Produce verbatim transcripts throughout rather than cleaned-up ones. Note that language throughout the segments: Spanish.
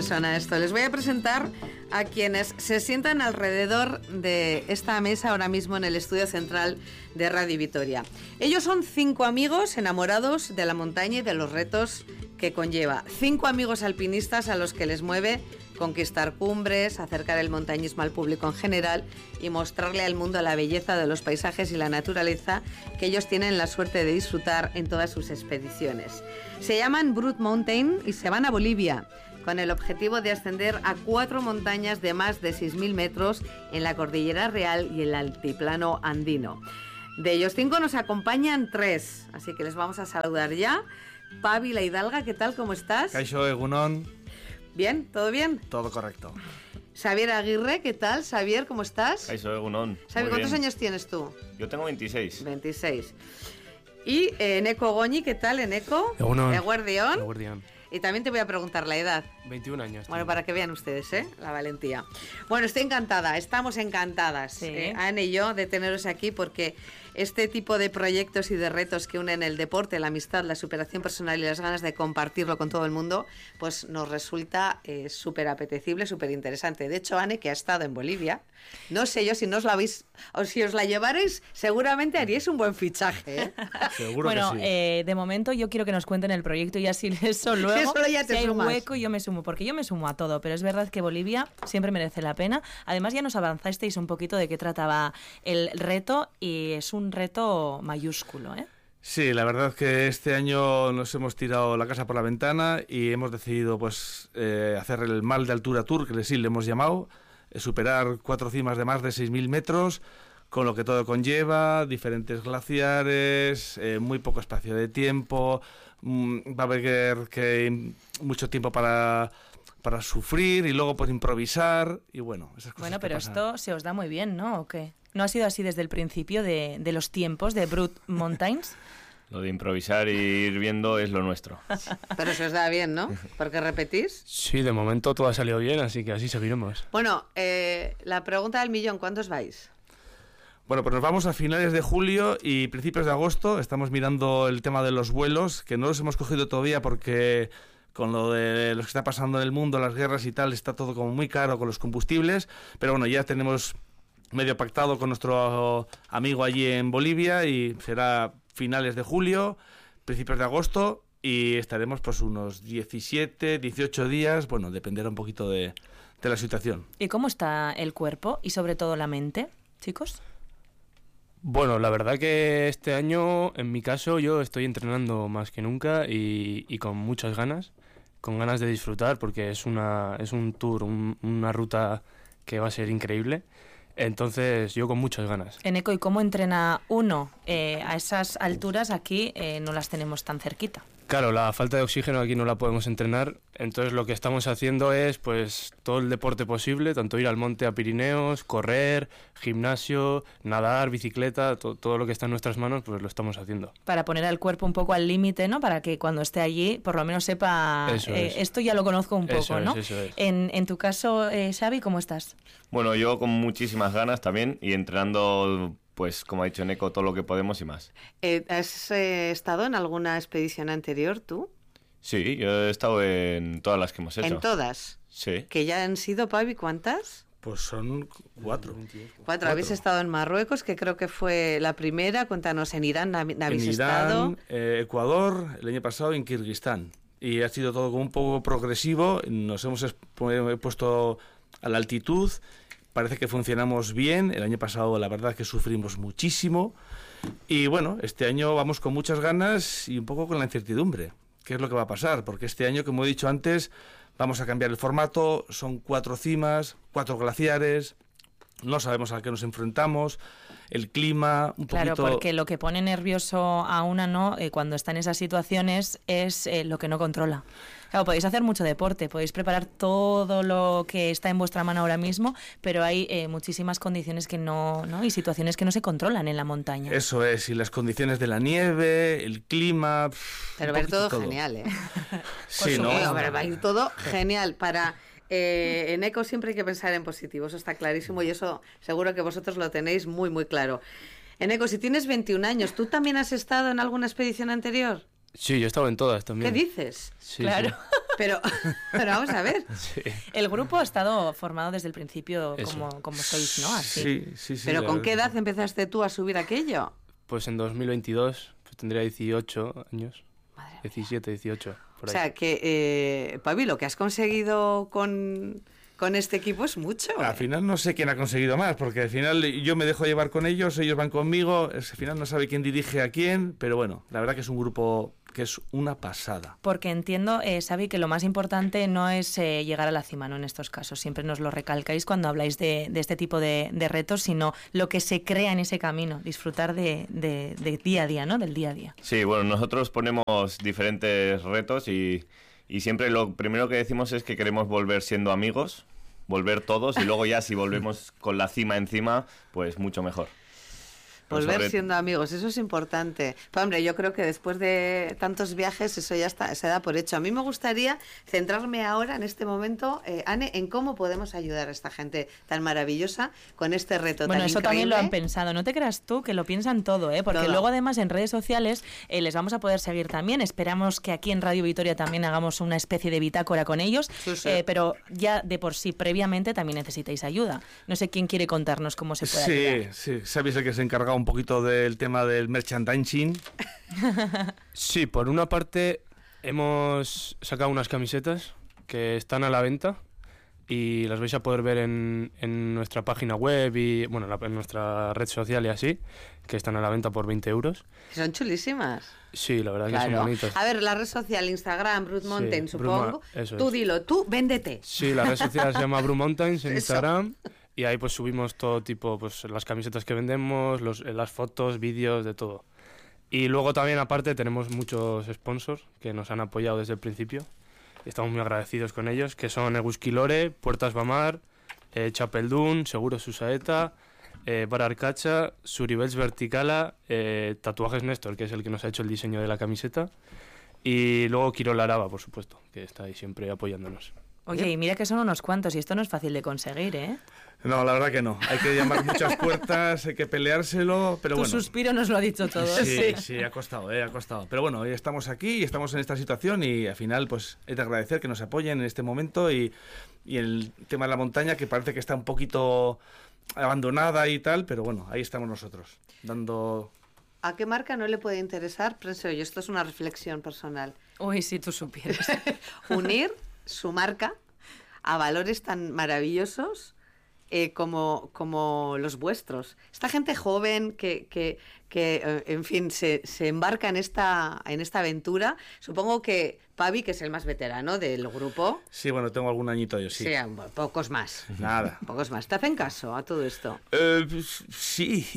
suena esto? Les voy a presentar a quienes se sientan alrededor de esta mesa ahora mismo en el estudio central de Radio Vitoria. Ellos son cinco amigos enamorados de la montaña y de los retos que conlleva. Cinco amigos alpinistas a los que les mueve conquistar cumbres, acercar el montañismo al público en general y mostrarle al mundo la belleza de los paisajes y la naturaleza que ellos tienen la suerte de disfrutar en todas sus expediciones. Se llaman Brut Mountain y se van a Bolivia con el objetivo de ascender a cuatro montañas de más de seis mil metros en la Cordillera Real y el Altiplano Andino. De ellos cinco nos acompañan tres, así que les vamos a saludar ya. Pavi La Hidalga, ¿qué tal? ¿Cómo estás? Kaixo, egunon. ¿Bien? ¿Todo bien? Todo correcto. Xavier Aguirre, ¿qué tal? Xavier, ¿cómo estás? Kaixo, egunon. Xavier, ¿cuántos bien. años tienes tú? Yo tengo veintiséis. veintiséis. Y eh, Eneko Goñi, ¿qué tal, Eneko? Egunon. Eguerdión. Eguerdión. Y también te voy a preguntar la edad. veintiún años. Bueno, para que vean ustedes, ¿eh? La valentía. Bueno, estoy encantada, estamos encantadas, Sí. eh, Anne y yo, de teneros aquí porque este tipo de proyectos y de retos que unen el deporte, la amistad, la superación personal y las ganas de compartirlo con todo el mundo, pues nos resulta eh, súper apetecible, súper interesante. De hecho, Anne, que ha estado en Bolivia, no sé yo si no os la habéis, o si os la llevarais, seguramente haríais un buen fichaje, ¿eh? Seguro Bueno, que sí. eh, de momento yo quiero que nos cuenten el proyecto y así eso luego, Sí, eso ya te si hay sumas. hueco, yo me sumo, porque yo me sumo a todo, pero es verdad que Bolivia siempre merece la pena. Además ya nos avanzasteis un poquito de qué trataba el reto y es un reto mayúsculo, ¿eh? Sí, la verdad es que este año nos hemos tirado la casa por la ventana y hemos decidido pues eh, hacer el Mal de Altura Tour, que sí le hemos llamado, eh, superar cuatro cimas de más de seis mil metros, con lo que todo conlleva, diferentes glaciares, eh, muy poco espacio de tiempo, mm, va a haber que mucho tiempo para, para sufrir y luego pues improvisar y bueno, esas cosas. Bueno, que pero pasan. esto se os da muy bien, ¿no? ¿O qué? ¿No ha sido así desde el principio de, de los tiempos de Brut Mountains? Lo de improvisar y ir viendo es lo nuestro. Pero se os da bien, ¿no? Porque repetís. Sí, de momento todo ha salido bien, así que así seguiremos. Bueno, eh, la pregunta del millón, ¿cuántos vais? Bueno, pues nos vamos a finales de julio y principios de agosto. Estamos mirando el tema de los vuelos, que no los hemos cogido todavía porque con lo de lo que está pasando en el mundo, las guerras y tal, está todo como muy caro con los combustibles. Pero bueno, ya tenemos medio pactado con nuestro amigo allí en Bolivia y será finales de julio, principios de agosto y estaremos pues unos diecisiete, dieciocho días. Bueno, dependerá un poquito de, de la situación. ¿Y cómo está el cuerpo y sobre todo la mente, chicos? Bueno, la verdad que este año, en mi caso, yo estoy entrenando más que nunca y, y con muchas ganas, con ganas de disfrutar porque es una es un tour, un- una ruta que va a ser increíble. Entonces, yo con muchas ganas. Eneko, ¿y cómo entrena uno eh, a esas alturas? Aquí eh, no las tenemos tan cerquita. Claro, la falta de oxígeno aquí no la podemos entrenar, entonces lo que estamos haciendo es pues todo el deporte posible, tanto ir al monte a Pirineos, correr, gimnasio, nadar, bicicleta, to- todo lo que está en nuestras manos pues lo estamos haciendo. Para poner al cuerpo un poco al límite, ¿no? Para que cuando esté allí, por lo menos sepa, Eso eh, es. esto ya lo conozco un poco, Eso es, ¿no? eso es. En, en tu caso, eh, Xavi, ¿cómo estás? Bueno, yo con muchísimas ganas también y entrenando, pues como ha dicho Neko, todo lo que podemos y más. Eh, ¿Has eh, estado en alguna expedición anterior tú? Sí, yo he estado en todas las que hemos hecho. En todas. Sí. ¿Que ya han sido, Pavi, cuántas? Pues son cuatro. Cuatro. Habéis estado en Marruecos, que creo que fue la primera. Cuéntanos, en Irán ¿no habéis En estado? Irán, eh, Ecuador, el año pasado en Kirguistán. Y ha sido todo como un poco progresivo. Nos hemos expu- puesto a la altitud. Parece que funcionamos bien. El año pasado la verdad que sufrimos muchísimo. Y bueno, este año vamos con muchas ganas y un poco con la incertidumbre. ¿Qué es lo que va a pasar? Porque este año, como he dicho antes, vamos a cambiar el formato. Son cuatro cimas, cuatro glaciares. No sabemos a qué nos enfrentamos. El clima, un Claro, poquito... porque lo que pone nervioso a una, ¿no? Eh, cuando está en esas situaciones es eh, lo que no controla. Claro, podéis hacer mucho deporte, podéis preparar todo lo que está en vuestra mano ahora mismo, pero hay eh, muchísimas condiciones que no, ¿no? Y situaciones que no se controlan en la montaña. Eso es, y las condiciones de la nieve, el clima... pff, Pero un va a ir poquito todo, genial, ¿eh? Sí, ¿no? Bueno, pero va a ir todo genial. Para eh, en Eco siempre hay que pensar en positivo, eso está clarísimo y eso seguro que vosotros lo tenéis muy, muy claro. En Eco, si tienes veintiún años, ¿tú también has estado en alguna expedición anterior? Sí, yo he estado en todas también. ¿Qué dices? Sí, Claro. sí. Pero, pero vamos a ver. Sí. El grupo ha estado formado desde el principio Eso. como, como sois, ¿no? Así. Sí, sí, sí. ¿Pero la con verdad. qué edad empezaste tú a subir aquello? Pues en dos mil veintidós pues tendría dieciocho años. Madre mía. diecisiete, dieciocho, por O ahí. sea, que, eh, Pavi, lo que has conseguido con, con este equipo es mucho. Al ¿eh? final no sé quién ha conseguido más, porque al final yo me dejo llevar con ellos, ellos van conmigo, al final no sabe quién dirige a quién, pero bueno, la verdad que es un grupo que es una pasada. Porque entiendo, eh, Xavi, que lo más importante no es eh, llegar a la cima, ¿no? En estos casos. Siempre nos lo recalcáis cuando habláis de, de este tipo de, de retos, sino lo que se crea en ese camino, disfrutar de, de, de día a día, ¿no? Del día a día. Sí, bueno, nosotros ponemos diferentes retos y, y siempre lo primero que decimos es que queremos volver siendo amigos, volver todos y luego ya si volvemos con la cima encima, pues mucho mejor. Volver sobre- siendo amigos, eso es importante. Pues, hombre, yo creo que después de tantos viajes eso ya está, se da por hecho. A mí me gustaría centrarme ahora, en este momento, eh, Anne, en cómo podemos ayudar a esta gente tan maravillosa con este reto Bueno, tan eso también lo han increíble. pensado. No te creas tú que lo piensan todo, ¿eh? Porque Todo. luego además en redes sociales eh, les vamos a poder seguir también. Esperamos que aquí en Radio Vitoria también hagamos una especie de bitácora con ellos. Sí, sí. Eh, pero ya de por sí, previamente, también necesitáis ayuda. No sé quién quiere contarnos cómo se puede Sí, ayudar. sí, sabéis el que se encarga un poquito del tema del merchandising. Sí, por una parte hemos sacado unas camisetas que están a la venta y las vais a poder ver en, en nuestra página web y bueno, en, la- en nuestra red social y así, que están a la venta por veinte euros. Son chulísimas. Sí, la verdad que Claro. son bonitas. A ver, la red social, Instagram, Ruth Sí, Mountain, Bruce supongo. Ma- eso Tú es. dilo, tú véndete. Sí, la red social se llama Blue Mountains en Eso. Instagram y ahí pues subimos todo tipo, pues las camisetas que vendemos, los, eh, las fotos, vídeos, de todo. Y luego también aparte tenemos muchos sponsors que nos han apoyado desde el principio y estamos muy agradecidos con ellos, que son Eguskilore, Puertas Bamar, eh, Chapeldún, Seguros Susaeta, eh, Bar Arcacha, Suribels Verticala, eh, Tatuajes Néstor, que es el que nos ha hecho el diseño de la camiseta, y luego Quirol Araba, por supuesto, que está ahí siempre apoyándonos. Oye, y mira que son unos cuantos y esto no es fácil de conseguir, ¿eh? No, la verdad que no. Hay que llamar muchas puertas, hay que peleárselo, pero tu bueno. suspiro nos lo ha dicho todo. Sí, sí, ha costado, eh, ha costado. Pero bueno, hoy estamos aquí y estamos en esta situación y al final pues es de agradecer que nos apoyen en este momento y, y el tema de la montaña que parece que está un poquito abandonada y tal, pero bueno, ahí estamos nosotros, dando... ¿A qué marca no le puede interesar? Pienso yo, esto es una reflexión personal. Uy, si tú supieras. Unir su marca a valores tan maravillosos eh, como, como los vuestros. Esta gente joven que, que, que eh, en fin, se, se embarca en esta, en esta aventura. Supongo que Pavi, que es el más veterano del grupo, Sí, bueno, tengo algún añito yo, sí. sean bueno, pocos más. Nada. Pocos más. ¿Te hacen caso a todo esto? Eh, pues, sí. sí.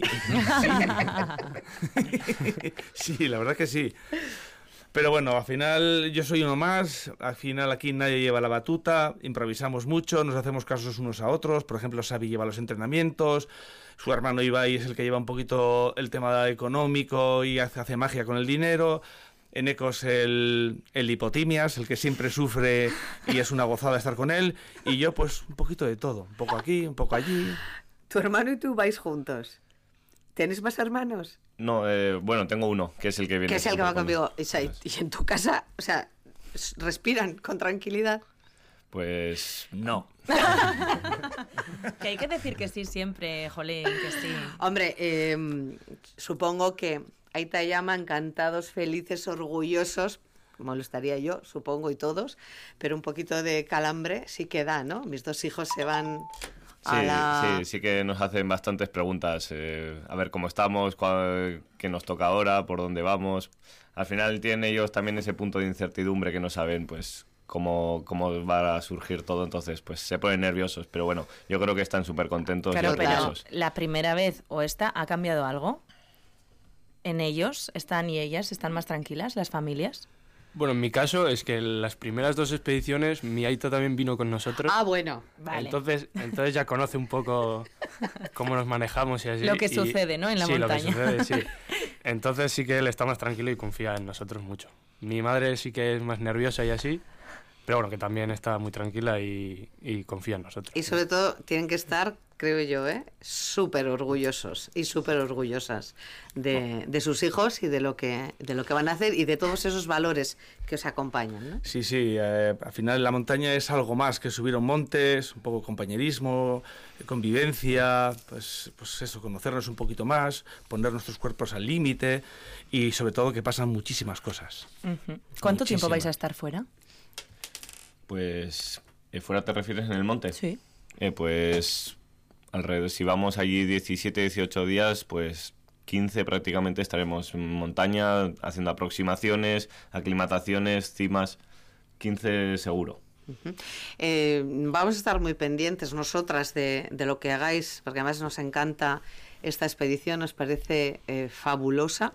Sí, la verdad que sí. Pero bueno, al final yo soy uno más, al final aquí nadie lleva la batuta, improvisamos mucho, nos hacemos casos unos a otros, por ejemplo Xavi lleva los entrenamientos, su hermano Ibai es el que lleva un poquito el tema económico y hace, hace magia con el dinero, Eneco es el, el hipotimias, el que siempre sufre y es una gozada estar con él, y yo pues un poquito de todo, un poco aquí, un poco allí. Tu hermano y tú vais juntos. ¿Tienes más hermanos? No, eh, bueno, tengo uno, que es el que viene. Que es el que va siempre conmigo. O sea, y y en tu casa, o sea, s- respiran con tranquilidad. Pues No. Que hay que decir que sí siempre, jolín, que sí. Hombre, eh, supongo que ahí te llaman encantados, felices, orgullosos, como lo estaría yo, supongo, y todos, pero un poquito de calambre sí que da, ¿no? Mis dos hijos se van a sí, la... sí, sí que nos hacen bastantes preguntas. eh, a ver cómo estamos, cuál- qué nos toca ahora, por dónde vamos. Al final tienen ellos también ese punto de incertidumbre que no saben, pues, cómo, cómo va a surgir todo. Entonces, pues, se ponen nerviosos. Pero bueno, yo creo que están súper contentos y Claro, pero orgullosos. la primera vez o esta, ¿ha cambiado algo? ¿En ellos? ¿Están y ellas? ¿Están más tranquilas, las familias? Bueno, en mi caso es que las primeras dos expediciones mi aita también vino con nosotros. Ah, bueno. Vale. Entonces, entonces ya conoce un poco cómo nos manejamos y así. Lo que y- sucede, ¿no? En la sí, montaña. lo que sucede, sí. Entonces sí que él está más tranquilo y confía en nosotros mucho. Mi madre sí que es más nerviosa y así, pero bueno, que también está muy tranquila y, y confía en nosotros. Y sobre todo tienen que estar creo yo, ¿eh? súper orgullosos y súper orgullosas de, de sus hijos y de lo que de lo que van a hacer y de todos esos valores que os acompañan, ¿no? Sí, sí, eh, al final la montaña es algo más que subir a un monte, es un poco compañerismo, convivencia, pues, pues eso, conocernos un poquito más, poner nuestros cuerpos al límite y sobre todo que pasan muchísimas cosas. Uh-huh. ¿Cuánto Muchísimas. tiempo vais a estar fuera? Pues, eh, ¿fuera te refieres en el monte? Sí. Eh, pues, alrededor, si vamos allí diecisiete, dieciocho días, pues quince prácticamente estaremos en montaña, haciendo aproximaciones, aclimataciones, cimas, quince seguro. Uh-huh. Eh, vamos a estar muy pendientes nosotras de, de lo que hagáis, porque además nos encanta esta expedición, nos parece eh, fabulosa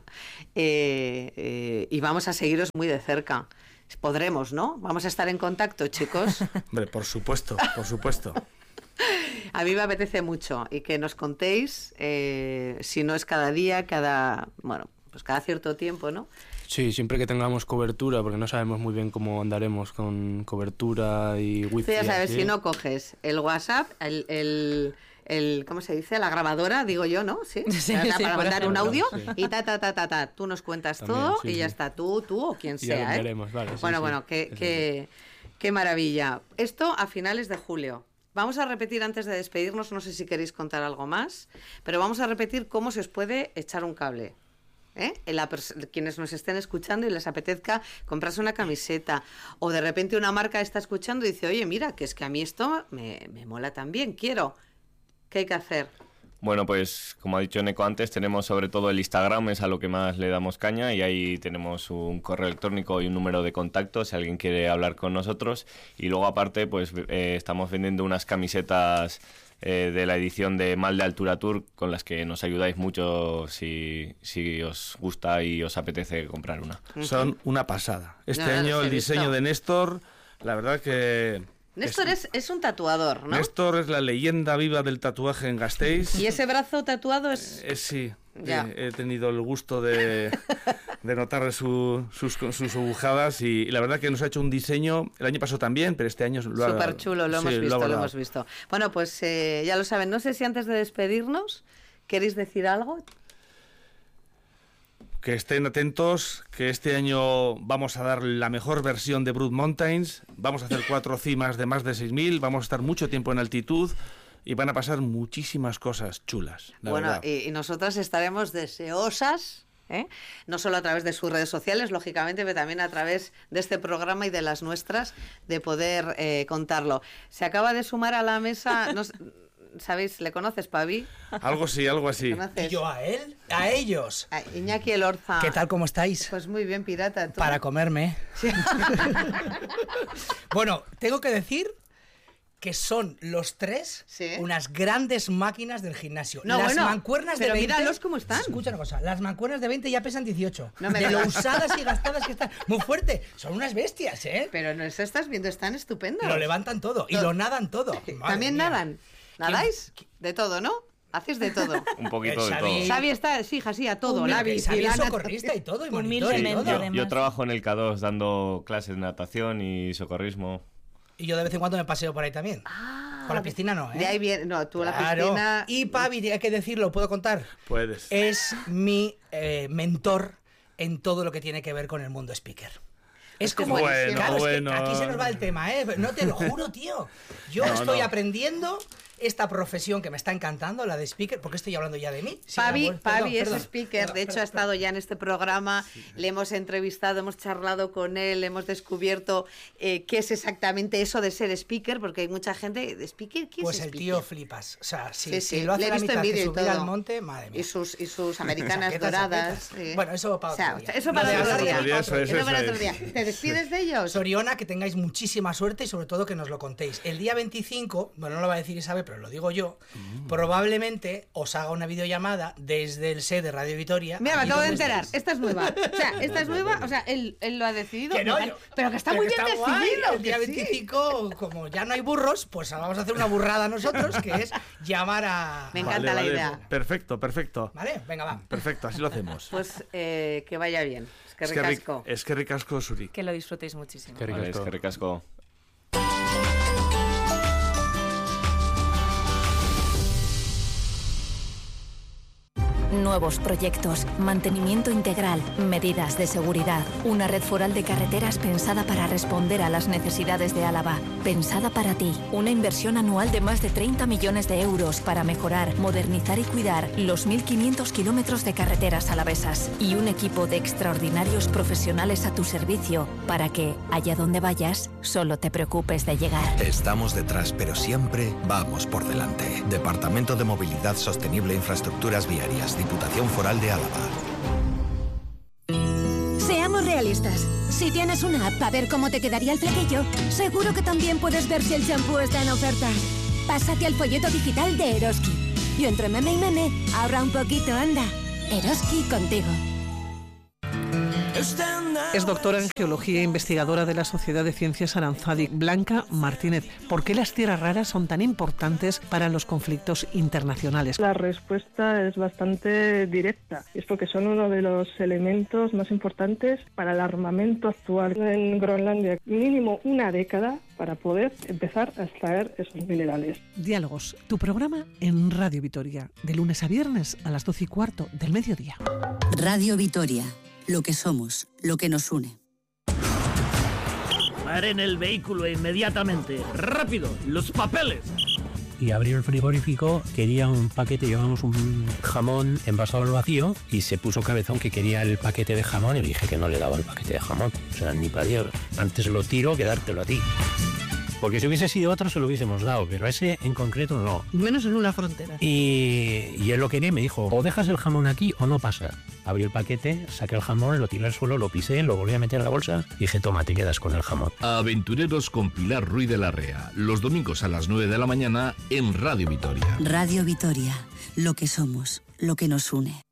eh, eh, y vamos a seguiros muy de cerca. Podremos, ¿no? Vamos a estar en contacto, chicos. Hombre, por supuesto, por supuesto. A mí me apetece mucho y que nos contéis, eh, si no es cada día, cada, bueno, pues cada cierto tiempo, ¿no? Sí, siempre que tengamos cobertura, porque no sabemos muy bien cómo andaremos con cobertura y wifi. Tú ya sabes, así. si no coges el WhatsApp, el, el, el, ¿cómo se dice? La grabadora, digo yo, ¿no? Sí, Sí, para, sí, para por mandar un ejemplo, audio sí. y ta, ta, ta, ta, ta. Tú nos cuentas También, todo sí, y ya sí. está, tú, tú o quien Y ya lo sea, ¿eh? veremos, vale, sí, bueno, sí. bueno, qué, Eso qué, qué maravilla. Esto a finales de julio. Vamos a repetir antes de despedirnos, no sé si queréis contar algo más, pero vamos a repetir cómo se os puede echar un cable. ¿Eh? La pers- quienes nos estén escuchando y les apetezca comprarse una camiseta o de repente una marca está escuchando y dice, oye, mira, que es que a mí esto me, me mola también, quiero. ¿Qué hay que hacer? Bueno, pues como ha dicho Neko antes, tenemos sobre todo el Instagram, es a lo que más le damos caña, y ahí tenemos un correo electrónico y un número de contacto si alguien quiere hablar con nosotros. Y luego aparte, pues eh, estamos vendiendo unas camisetas eh, de la edición de Mal de Altura Tour, con las que nos ayudáis mucho si, si os gusta y os apetece comprar una. Son una pasada. Este No, no, año los he el diseño visto. de Néstor, la verdad que... Néstor es, es un tatuador, ¿no? Néstor es la leyenda viva del tatuaje en Gasteiz. Y ese brazo tatuado es... Eh, sí, Ya. eh, he tenido el gusto de, de notar su, sus, sus agujadas y, y la verdad que nos ha hecho un diseño, el año pasado también, pero este año lo ha... Súper chulo, lo sí, hemos ha visto, lo volado. hemos visto. Bueno, pues eh, ya lo saben, no sé si antes de despedirnos queréis decir algo. Que estén atentos, que este año vamos a dar la mejor versión de Brood Mountains, vamos a hacer cuatro cimas de más de seis mil, vamos a estar mucho tiempo en altitud y van a pasar muchísimas cosas chulas, la Bueno, verdad. y, y nosotras estaremos deseosas, ¿eh? No solo a través de sus redes sociales, lógicamente, pero también a través de este programa y de las nuestras, de poder eh, contarlo. Se acaba de sumar a la mesa, no sé, ¿sabéis? ¿Le conoces, Pavi? Algo sí, algo así. ¿Conoces? ¿Y yo a él? A ellos. A Iñaki Elorza. ¿Qué tal, cómo estáis? Pues muy bien, pirata. ¿tú? Para comerme. Bueno, tengo que decir que son los tres Sí. unas grandes máquinas del gimnasio. No, las bueno, mancuernas pero de veinte... míralos cómo están. Escucha una cosa, las mancuernas de veinte ya pesan dieciocho. No me de lo digas. usadas y gastadas que están. Muy fuerte. Son unas bestias, ¿eh? Pero no se estás viendo, están estupendos. Lo levantan todo y Todo. lo nadan todo. Madre También mía. nadan. ¿Nadáis? De todo, ¿no? Haces de todo. Un poquito de Eh, todo. Xavi- Xavi está, sí, hija, sí, a todo. Humilde, La bici, Xavi es la nat- socorrista y todo, y monitor y Humildemente, todo. además. Yo trabajo en el K dos dando clases de natación y socorrismo. Y yo de vez en cuando me paseo por ahí también. Con la piscina no, ¿eh? De ahí viene, no, tú a la Claro. piscina. Y Pavi, hay que decirlo, ¿puedo contar? Puedes. Es mi eh, mentor en todo lo que tiene que ver con el mundo speaker. Es que es como... buenísimo. claro, es que Bueno, aquí se nos va el bueno. tema, ¿eh? No te lo juro, tío. Yo No, estoy no. aprendiendo esta profesión que me está encantando, la de speaker, porque estoy hablando ya de mí. Sí, Pavi, amor, perdón, Pavi es perdón. speaker, Perdón, de hecho perdón, ha estado ya en este programa, le hemos entrevistado, hemos charlado con él, hemos descubierto eh, qué es exactamente eso de ser speaker, porque hay mucha gente, ¿de speaker? ¿Qué Pues es el speaker? tío flipas. O sea, si, Sí, si sí, lo hace le he la visto en mitad que vídeo y subir todo. al monte, madre mía. Y sus, y sus americanas Chaquetas, doradas. chaquetas. sí. Bueno, eso para O sea, otro día. eso Lo para de otro hablar día. de Eso, otro eso, Eso para eso otro día. es. ¿Te despides de ellos? Soriona, que tengáis muchísima suerte y sobre todo que nos lo contéis. El día veinticinco, bueno, no lo va a decir Isabel, pero lo digo yo, probablemente os haga una videollamada desde el set de Radio Vitoria. Mira, me allí acabo de donde enterar. estáis. Esta es nueva. O sea, esta es nueva. O sea, él, él lo ha decidido. Que no, Me yo- parece- pero que está pero muy que bien está guay. decidido. El día que sí. veinticinco, como ya no hay burros, pues vamos a hacer una burrada nosotros, que es llamar a... Me encanta la idea. Perfecto, perfecto. ¿Vale? Venga, va. Perfecto, así lo hacemos. Pues eh, que vaya bien. Es que Es que ric- ricasco. es que ricasco, Suri. Que lo disfrutéis muchísimo. Qué Vale, es ricasco. que ricasco. Nuevos proyectos, mantenimiento integral, medidas de seguridad. Una red foral de carreteras pensada para responder a las necesidades de Álava. Pensada para ti. Una inversión anual de más de treinta millones de euros para mejorar, modernizar y cuidar los mil quinientos kilómetros de carreteras alavesas. Y un equipo de extraordinarios profesionales a tu servicio para que, allá donde vayas, solo te preocupes de llegar. Estamos detrás, pero siempre vamos por delante. Departamento de Movilidad Sostenible e Infraestructuras Viarias, Diputación Foral de Álava. Seamos realistas. Si tienes una app para ver cómo te quedaría el flequillo, seguro que también puedes ver si el champú está en oferta. Pásate al folleto digital de Eroski. Y entre meme y meme, ahorra un poquito, anda. Eroski contigo. Es doctora en Geología e investigadora de la Sociedad de Ciencias Aranzadi. Blanca Martínez, ¿por qué las tierras raras son tan importantes para los conflictos internacionales? La respuesta es bastante directa. Es porque son uno de los elementos más importantes para el armamento actual en Groenlandia. Mínimo una década para poder empezar a extraer esos minerales. Diálogos, tu programa en Radio Vitoria, de lunes a viernes a las doce y cuarto del mediodía. Radio Vitoria. Lo que somos, lo que nos une. Paren el vehículo inmediatamente. ¡Rápido! ¡Los papeles! Y abrió el frigorífico, quería un paquete, llevamos un jamón envasado al vacío y se puso cabezón que quería el paquete de jamón y le dije que no le daba el paquete de jamón. O sea, ni para Dios. Antes lo tiro que dártelo a ti. Porque si hubiese sido otro se lo hubiésemos dado, pero ese en concreto no. Menos en una frontera. Y, y él lo quería y me dijo, o dejas el jamón aquí o no pasa. Abrí el paquete, saqué el jamón, lo tiré al suelo, lo pisé, lo volví a meter en la bolsa y dije, toma, te quedas con el jamón. Aventureros con Pilar Ruiz de la Rea, los domingos a las nueve de la mañana en Radio Vitoria. Radio Vitoria, lo que somos, lo que nos une.